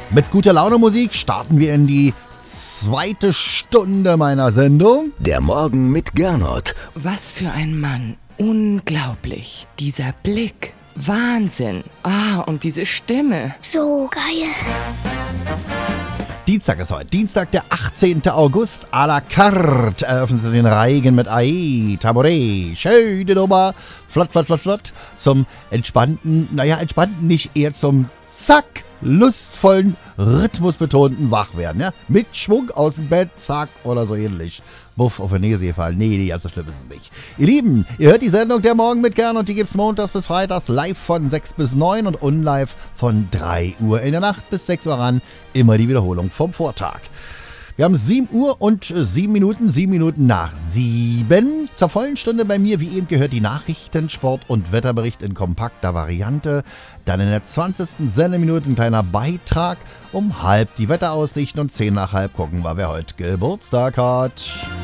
Mit guter Laune Musik starten wir in die zweite Stunde meiner Sendung. Der Morgen mit Gernot. Was für ein Mann. Unglaublich. Dieser Blick. Wahnsinn. Und diese Stimme. So geil. Dienstag ist heute. Dienstag, der 18. August. À la carte eröffnete den Reigen mit Ae, Tabouret, schöne Nummer, flott, flott, flott, flott. Zum entspannten, entspannten nicht, eher zum zack, lustvollen, rhythmusbetonten Wachwerden. Ja? Mit Schwung aus dem Bett, zack, oder so ähnlich. Buff auf den Näse fallen. Nee, ganz so schlimm ist es nicht. Ihr Lieben, ihr hört die Sendung Der Morgen mit Gernot, die gibt's montags bis freitags live von 6 bis 9 und unlive von 3 Uhr in der Nacht bis 6 Uhr ran. Immer die Wiederholung vom Vortag. Wir haben 7 Uhr und 7 Minuten nach 7. Zur vollen Stunde bei mir, wie eben gehört, die Nachrichten, Sport und Wetterbericht in kompakter Variante. Dann in der 20. Sendeminute ein kleiner Beitrag. Um halb die Wetteraussichten und 10 nach halb gucken wir, wer heute Geburtstag hat.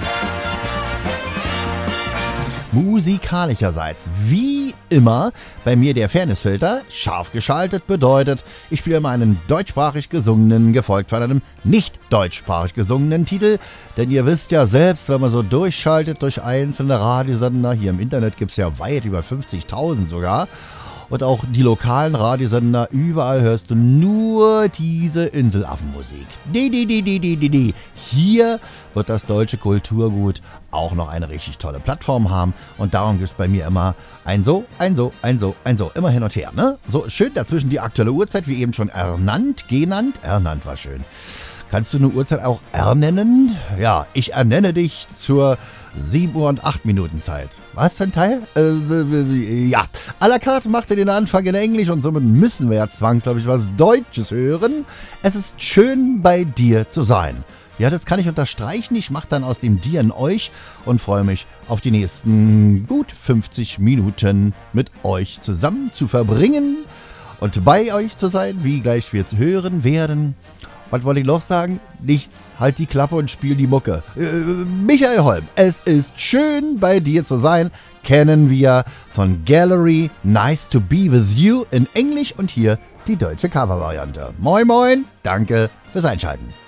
Musikalischerseits, wie immer, bei mir der Fairnessfilter, scharf geschaltet, bedeutet, ich spiele immer einen deutschsprachig gesungenen, gefolgt von einem nicht deutschsprachig gesungenen Titel, denn ihr wisst ja selbst, wenn man so durchschaltet durch einzelne Radiosender, hier im Internet gibt es ja weit über 50.000 sogar, und auch die lokalen Radiosender, überall hörst du nur diese Inselaffenmusik. Hier wird das deutsche Kulturgut auch noch eine richtig tolle Plattform haben. Und darum gibt es bei mir immer ein so, immer hin und her. Ne? So schön dazwischen die aktuelle Uhrzeit, wie eben schon genannt war schön. Kannst du eine Uhrzeit auch ernennen? Ja, ich ernenne dich zur 7 Uhr und 8 Minuten Zeit. Was für ein Teil? Ja. À la carte machte den Anfang in Englisch und somit müssen wir ja zwangsläufig was Deutsches hören. Es ist schön, bei dir zu sein. Ja, das kann ich unterstreichen. Ich mache dann aus dem Dir ein Euch und freue mich auf die nächsten gut 50 Minuten mit euch zusammen zu verbringen und bei euch zu sein, wie gleich wir hören werden. Was wollte ich noch sagen? Nichts, halt die Klappe und spiel die Mucke. Michael Holm, es ist schön bei dir zu sein, kennen wir von Gallery, Nice to be with you in Englisch und hier die deutsche Covervariante. Moin moin, danke fürs Einschalten.